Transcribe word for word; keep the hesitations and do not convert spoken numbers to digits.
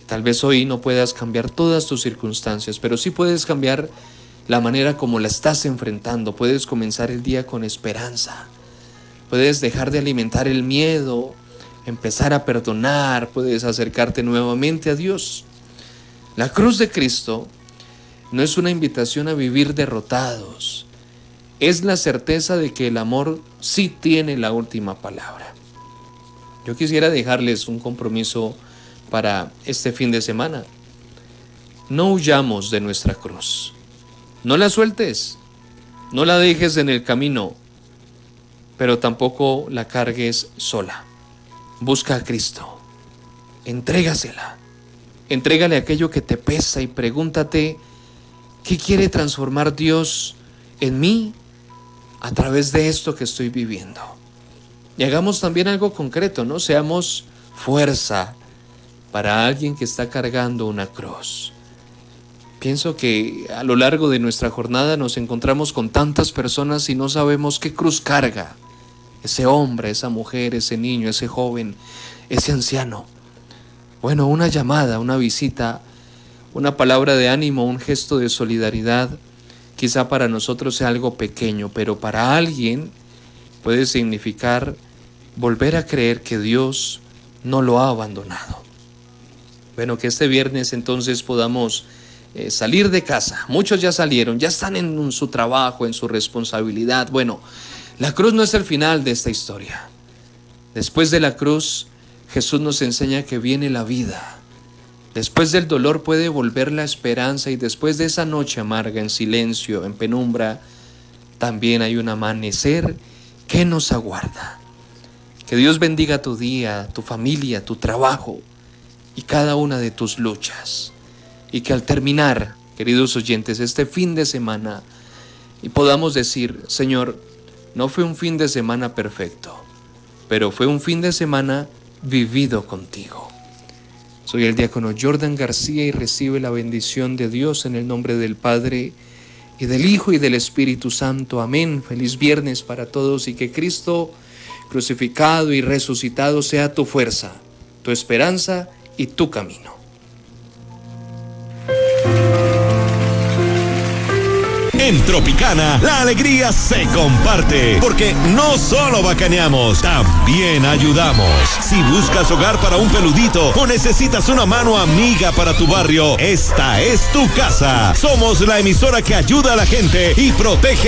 Tal vez hoy no puedas cambiar todas tus circunstancias, pero sí puedes cambiar la manera como la estás enfrentando. Puedes comenzar el día con esperanza. Puedes dejar de alimentar el miedo, empezar a perdonar, puedes acercarte nuevamente a Dios. La cruz de Cristo no es una invitación a vivir derrotados. Es la certeza de que el amor sí tiene la última palabra. Yo quisiera dejarles un compromiso para este fin de semana. No huyamos de nuestra cruz. No la sueltes, no la dejes en el camino, pero tampoco la cargues sola. Busca a Cristo, entrégasela, entrégale aquello que te pesa y pregúntate, ¿qué quiere transformar Dios en mí a través de esto que estoy viviendo? Y hagamos también algo concreto, ¿no? Seamos fuerza para alguien que está cargando una cruz. Pienso que a lo largo de nuestra jornada nos encontramos con tantas personas y no sabemos qué cruz carga ese hombre, esa mujer, ese niño, ese joven, ese anciano. Bueno, una llamada, una visita, una palabra de ánimo, un gesto de solidaridad, quizá para nosotros sea algo pequeño, pero para alguien puede significar volver a creer que Dios no lo ha abandonado. Bueno, que este viernes entonces podamos eh, salir de casa. Muchos ya salieron, ya están en su trabajo, en su responsabilidad. Bueno, la cruz no es el final de esta historia. Después de la cruz, Jesús nos enseña que viene la vida. Después del dolor puede volver la esperanza y después de esa noche amarga en silencio, en penumbra, también hay un amanecer que nos aguarda. Que Dios bendiga tu día, tu familia, tu trabajo y cada una de tus luchas. Y que al terminar, queridos oyentes, este fin de semana, y podamos decir, Señor, no fue un fin de semana perfecto, pero fue un fin de semana vivido contigo. Soy el diácono Jordan García y recibe la bendición de Dios en el nombre del Padre y del Hijo y del Espíritu Santo. Amén. Feliz viernes para todos y que Cristo crucificado y resucitado sea tu fuerza, tu esperanza y tu camino. En Tropicana, la alegría se comparte, porque no solo bacaneamos, también ayudamos. Si buscas hogar para un peludito o necesitas una mano amiga para tu barrio, esta es tu casa. Somos la emisora que ayuda a la gente y protege